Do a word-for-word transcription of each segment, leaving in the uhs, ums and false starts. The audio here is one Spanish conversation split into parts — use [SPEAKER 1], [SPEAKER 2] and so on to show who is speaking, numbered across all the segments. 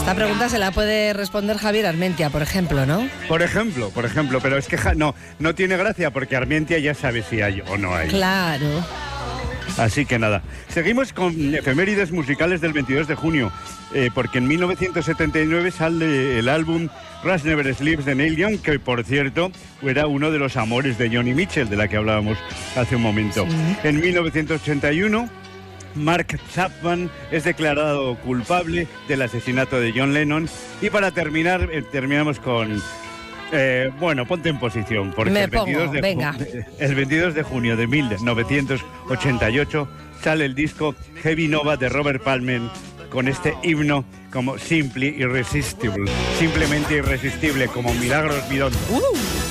[SPEAKER 1] Esta pregunta se la puede responder Javier Armentia, por ejemplo, ¿no?
[SPEAKER 2] Por ejemplo, por ejemplo, pero es que ja, no, no tiene gracia porque Armentia ya sabe si hay o no hay.
[SPEAKER 1] Claro.
[SPEAKER 2] Así que nada, seguimos con efemérides musicales del veintidós de junio, eh, porque en mil novecientos setenta y nueve sale el álbum Rust Never Sleeps de Neil Young, que por cierto era uno de los amores de Joni Mitchell, de la que hablábamos hace un momento. Sí. En mil novecientos ochenta y uno, Mark Chapman es declarado culpable del asesinato de John Lennon. Y para terminar, eh, terminamos con... Eh, bueno, ponte en posición, porque
[SPEAKER 1] Me
[SPEAKER 2] el, veintidós
[SPEAKER 1] pongo,
[SPEAKER 2] de
[SPEAKER 1] venga.
[SPEAKER 2] ju- el veintidós de junio de mil novecientos ochenta y ocho sale el disco Heavy Nova de Robert Palmer con este himno como Simply Irresistible, simplemente irresistible, como Milagros Bidón.
[SPEAKER 1] Uh.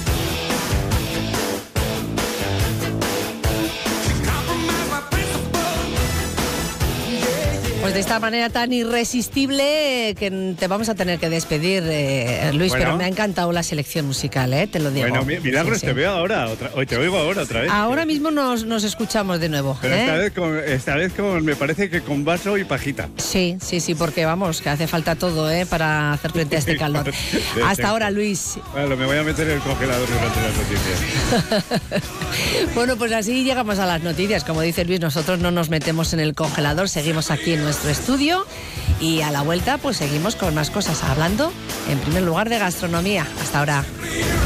[SPEAKER 1] Pues de esta manera tan irresistible que te vamos a tener que despedir, eh, Luis,
[SPEAKER 2] Bueno.
[SPEAKER 1] pero me ha encantado la selección musical, ¿eh? Te lo digo.
[SPEAKER 2] Bueno, mi- Milagros,
[SPEAKER 1] Sí, sí.
[SPEAKER 2] te veo ahora, otra, hoy te oigo ahora otra vez.
[SPEAKER 1] Ahora mismo nos, nos escuchamos de nuevo.
[SPEAKER 2] Pero
[SPEAKER 1] ¿eh?
[SPEAKER 2] esta vez, con, esta vez con, me parece que con vaso y pajita.
[SPEAKER 1] Sí, sí, sí, porque vamos, que hace falta todo, ¿eh? Para hacer frente a este calor. Hasta ahora, Luis.
[SPEAKER 2] Bueno, me voy a meter en el congelador durante las noticias.
[SPEAKER 1] Bueno, pues así llegamos a las noticias. Como dice Luis, nosotros no nos metemos en el congelador, seguimos aquí en nuestro estudio y a la vuelta pues seguimos con más cosas, hablando en primer lugar de gastronomía. Hasta ahora.